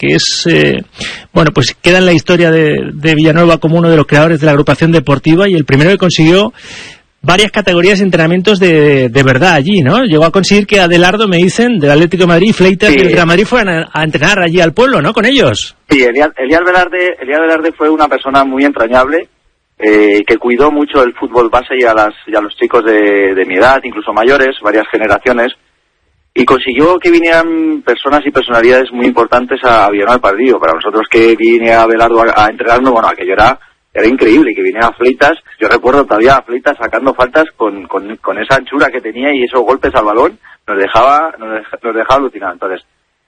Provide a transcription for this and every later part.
que es, bueno, pues queda en la historia de Villanueva como uno de los creadores de la agrupación deportiva y el primero que consiguió varias categorías de entrenamientos de verdad allí, ¿no? Llegó a conseguir que Adelardo, me dicen, del Atlético de Madrid, y Fleitas del Real Madrid fueran a entrenar allí al pueblo, ¿no? Con ellos. Sí, Elías Velarde fue una persona muy entrañable, que cuidó mucho el fútbol base y a los chicos de mi edad, incluso mayores, varias generaciones, y consiguió que vinieran personas y personalidades muy importantes a Villanueva del Pardillo. Para nosotros que viniera Adelardo a entrenarnos, bueno, aquello era increíble, que viniera Fleitas. Yo recuerdo todavía a Fleitas sacando faltas con esa anchura que tenía y esos golpes al balón, nos dejaba alucinados. Entonces,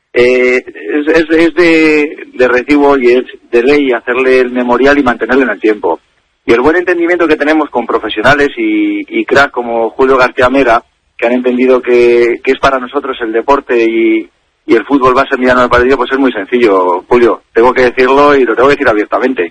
es de recibo y es de ley hacerle el memorial y mantenerlo en el tiempo. Y el buen entendimiento que tenemos con profesionales y crack como Julio García Mera, que han entendido que es para nosotros el deporte y el fútbol base en Villanueva del Pardillo, pues es muy sencillo, Julio. Tengo que decirlo y lo tengo que decir abiertamente.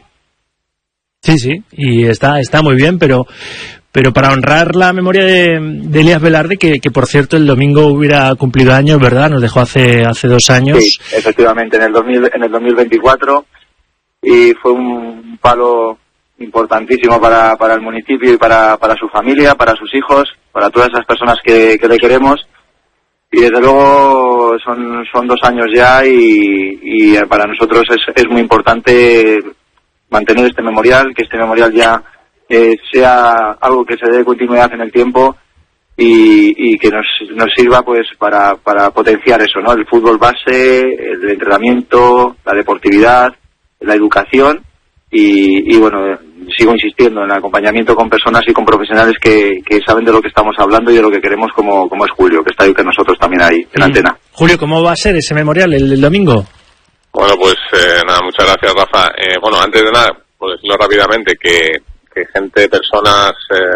Sí, y está muy bien, pero para honrar la memoria de Elías Velarde, que por cierto el domingo hubiera cumplido años, ¿verdad? Nos dejó hace 2 años. Sí, efectivamente, en el 2024, y fue un palo importantísimo para el municipio y para su familia, para sus hijos, para todas esas personas que le queremos. Y desde luego son 2 años ya y para nosotros es muy importante mantener este memorial, que este memorial ya sea algo que se dé continuidad en el tiempo y que nos sirva pues para potenciar eso, ¿no? El fútbol base, el entrenamiento, la deportividad, la educación y bueno, sigo insistiendo en el acompañamiento con personas y con profesionales que saben de lo que estamos hablando y de lo que queremos, como es Julio, que está ahí con nosotros también ahí en la antena. Julio, ¿cómo va a ser ese memorial el domingo? Bueno, pues nada, muchas gracias, Rafa. Bueno, antes de nada, por decirlo rápidamente, que personas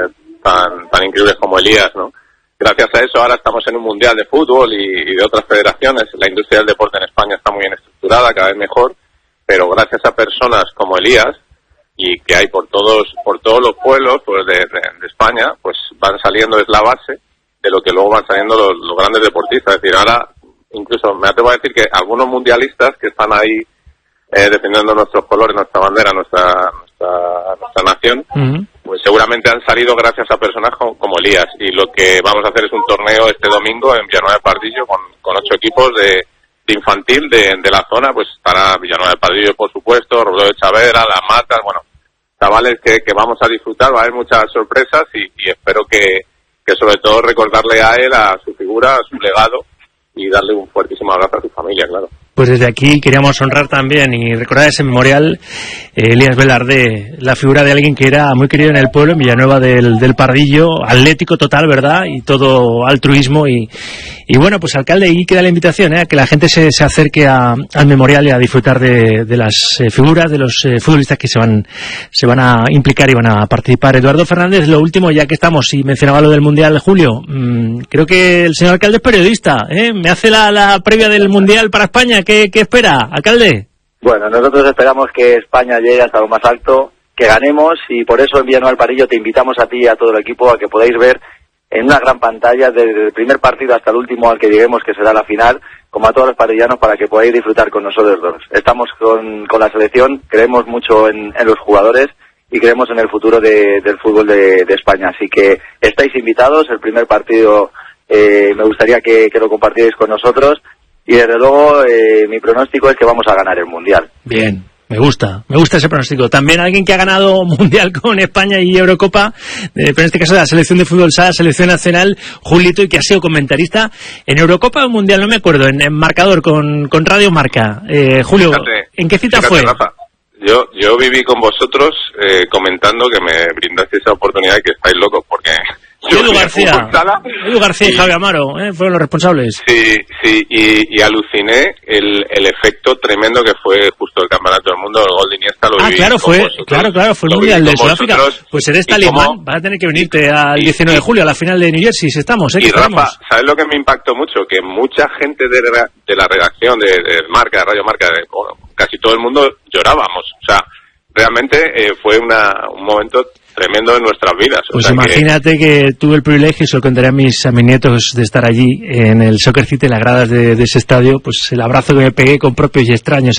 tan increíbles como Elías, ¿no? Gracias a eso ahora estamos en un mundial de fútbol y de otras federaciones. La industria del deporte en España está muy bien estructurada, cada vez mejor, pero gracias a personas como Elías y que hay por todos los pueblos pues de España, pues van saliendo, es la base de lo que luego van saliendo los grandes deportistas. Es decir, ahora incluso me atrevo a decir que algunos mundialistas que están ahí defendiendo nuestros colores, nuestra bandera, nuestra nación, pues seguramente han salido gracias a personas como Elías. Y lo que vamos a hacer es un torneo este domingo en Villanueva del Pardillo con 8 equipos de infantil de la zona. Pues estará Villanueva del Pardillo, por supuesto, Robledo de Chavera, Las Matas, bueno, chavales que vamos a disfrutar. Va a haber muchas sorpresas y espero que sobre todo recordarle a él, a su figura, a su legado, y darle un fuertísimo abrazo a su familia, claro. Pues desde aquí queríamos honrar también y recordar ese memorial, Elías Velarde, la figura de alguien que era muy querido en el pueblo, en Villanueva del Pardillo, atlético total, ¿verdad? Y todo altruismo y bueno, pues alcalde, ahí queda la invitación, a que la gente se acerque al memorial y a disfrutar de las figuras, de los futbolistas que se van a implicar y van a participar. Eduardo Fernández, lo último, ya que estamos, y mencionaba lo del Mundial, Julio, creo que el señor alcalde es periodista, me hace la previa del Mundial para España. ¿Qué espera, alcalde? Bueno, nosotros esperamos que España llegue hasta lo más alto, que ganemos, y por eso en Villanueva del Pardillo te invitamos a ti y a todo el equipo a que podáis ver en una gran pantalla desde el primer partido hasta el último al que lleguemos, que será la final, como a todos los pardillanos, para que podáis disfrutar con nosotros dos. Estamos con la selección, creemos mucho en los jugadores y creemos en el futuro del fútbol de España, así que estáis invitados. El primer partido me gustaría que lo compartierais con nosotros. Y desde luego mi pronóstico es que vamos a ganar el Mundial. Bien, me gusta ese pronóstico. También alguien que ha ganado Mundial con España y Eurocopa, pero en este caso de la selección de fútbol sala, selección nacional, Julito, y que ha sido comentarista en Eurocopa o Mundial, no me acuerdo, en marcador con Radio Marca. Julio, ¿en qué cita fue? Rafa, yo viví con vosotros comentando, que me brindasteis esa oportunidad y que estáis locos, porque... Edu García y Javi Amaro fueron los responsables. Sí, y aluciné el efecto tremendo que fue justo el Campeonato del Mundo, el gol de Iniesta, lo viví claro, fue el Mundial de Sudáfrica. Pues eres talibán, vas a tener que venirte al 19 de julio a la final de New Jersey, si estamos. Y Rafa, ¿sabes lo que me impactó mucho? Que mucha gente de la redacción de Marca, de Radio Marca, casi todo el mundo llorábamos. O sea, realmente fue un momento tremendo en nuestras vidas. Pues imagínate que tuve el privilegio, y se lo contaré a mis nietos, de estar allí en el Soccer City, en las gradas de ese estadio, pues el abrazo que me pegué con propios y extraños.